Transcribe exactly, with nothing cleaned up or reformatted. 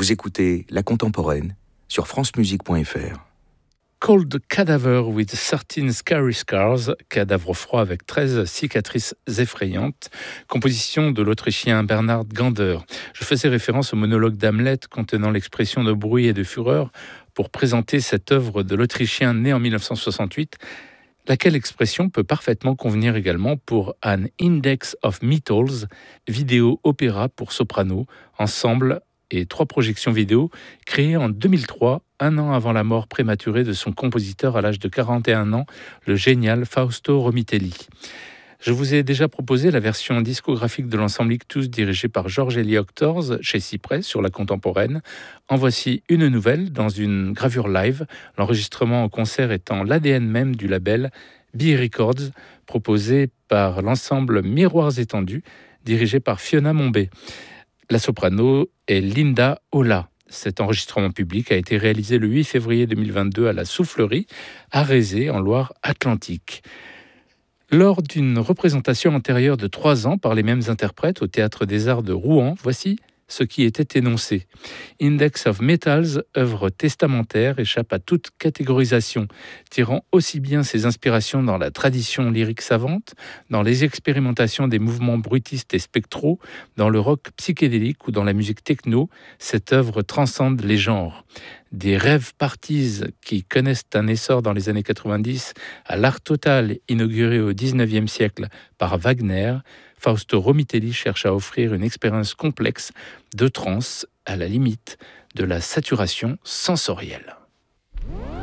Vous écoutez La Contemporaine sur francemusique point f r. Cold Cadaver with thirteen Scary Scars, cadavre froid avec treize cicatrices effrayantes, composition de l'Autrichien Bernhard Gander. Je faisais référence au monologue d'Hamlet contenant l'expression de bruit et de fureur pour présenter cette œuvre de l'Autrichien né en dix-neuf cent soixante-huit, laquelle expression peut parfaitement convenir également pour An Index of Metals, vidéo-opéra pour soprano, ensemble et trois projections vidéo créées en deux mille trois, un an avant la mort prématurée de son compositeur à l'âge de quarante et un ans, le génial Fausto Romitelli. Je vous ai déjà proposé la version discographique de l'ensemble Ictus dirigé par George Eli-Hoctors chez Cypress sur La Contemporaine. En voici une nouvelle dans une gravure live, l'enregistrement en concert étant l'A D N même du label Be Records, proposé par l'ensemble Miroirs étendus, dirigé par Fiona Mombé. La soprano est Linda Ola. Cet enregistrement public a été réalisé le huit février deux mille vingt-deux à la Soufflerie, à Rézé, en Loire-Atlantique. Lors d'une représentation antérieure de trois ans par les mêmes interprètes au Théâtre des Arts de Rouen, voici ce qui était énoncé. Index of Metals, œuvre testamentaire, échappe à toute catégorisation, tirant aussi bien ses inspirations dans la tradition lyrique savante, dans les expérimentations des mouvements bruitistes et spectraux, dans le rock psychédélique ou dans la musique techno. Cette œuvre transcende les genres. Des rêves parties qui connaissent un essor dans les années quatre-vingt-dix à l'art total inauguré au dix-neuvième siècle par Wagner, Fausto Romitelli cherche à offrir une expérience complexe de trance à la limite de la saturation sensorielle.